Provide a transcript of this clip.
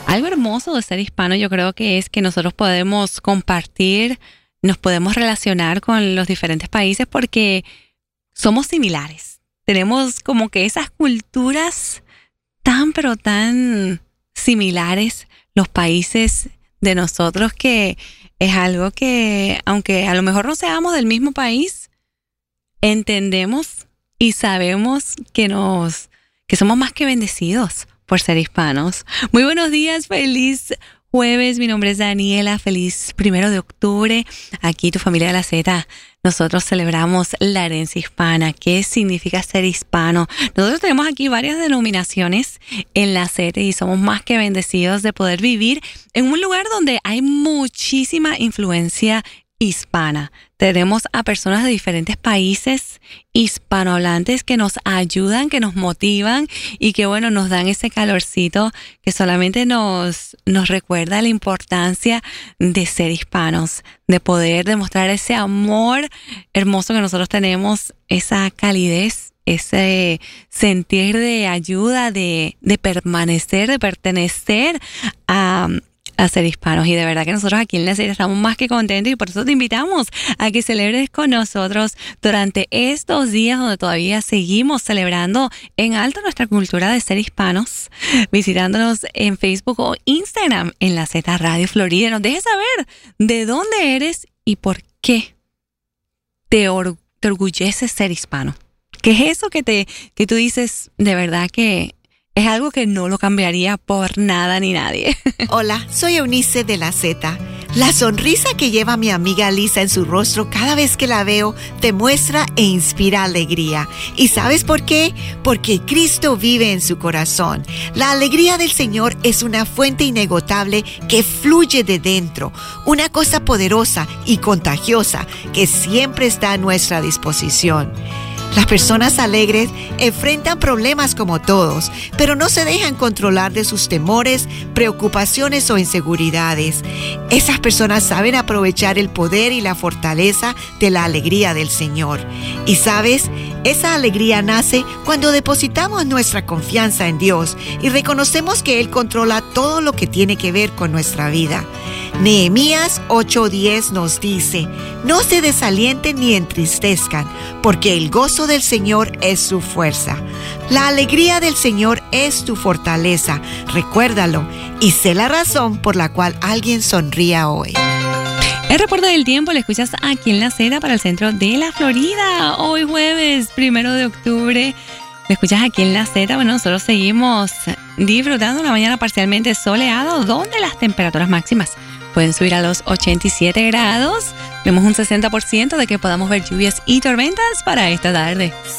Algo hermoso de ser hispano yo creo que es que nosotros podemos compartir, nos podemos relacionar con los diferentes países porque somos similares. Tenemos como que esas culturas tan pero tan similares, los países de nosotros, que es algo que, aunque a lo mejor no seamos del mismo país, entendemos y sabemos que somos más que bendecidos por ser hispanos. Muy buenos días, feliz jueves. Mi nombre es Daniela, feliz 1 de octubre. Aquí tu familia de la Z, nosotros celebramos la herencia hispana. ¿Qué significa ser hispano? Nosotros tenemos aquí varias denominaciones en la Z y somos más que bendecidos de poder vivir en un lugar donde hay muchísima influencia hispana. Tenemos a personas de diferentes países hispanohablantes que nos ayudan, que nos motivan y que, bueno, nos dan ese calorcito que solamente nos recuerda la importancia de ser hispanos, de poder demostrar ese amor hermoso que nosotros tenemos, esa calidez, ese sentir de ayuda, de permanecer, de pertenecer a ser hispanos. Y de verdad que nosotros aquí en la serie estamos más que contentos y por eso te invitamos a que celebres con nosotros durante estos días donde todavía seguimos celebrando en alto nuestra cultura de ser hispanos, visitándonos en Facebook o Instagram en la Z Radio Florida. Nos dejes saber de dónde eres y por qué te orgulleces ser hispano. ¿Qué es eso que tú dices de verdad que es algo que no lo cambiaría por nada ni nadie? Hola, soy Eunice de la Z. La sonrisa que lleva mi amiga Lisa en su rostro cada vez que la veo demuestra e inspira alegría. ¿Y sabes por qué? Porque Cristo vive en su corazón. La alegría del Señor es una fuente inagotable que fluye de dentro, una cosa poderosa y contagiosa que siempre está a nuestra disposición. Las personas alegres enfrentan problemas como todos, pero no se dejan controlar de sus temores, preocupaciones o inseguridades. Esas personas saben aprovechar el poder y la fortaleza de la alegría del Señor. Y ¿sabes? Esa alegría nace cuando depositamos nuestra confianza en Dios y reconocemos que Él controla todo lo que tiene que ver con nuestra vida. Nehemías 8:10 nos dice: no se desalienten ni entristezcan, porque el gozo del Señor es su fuerza. La alegría del Señor es tu fortaleza. Recuérdalo y sé la razón por la cual alguien sonría hoy. El reporte del tiempo lo escuchas aquí en la Z para el centro de la Florida. Hoy jueves 1 de octubre. Lo escuchas aquí en la Z. Bueno, nosotros seguimos disfrutando una mañana parcialmente soleada, donde las temperaturas máximas pueden subir a los 87 grados. Tenemos un 60% de que podamos ver lluvias y tormentas para esta tarde.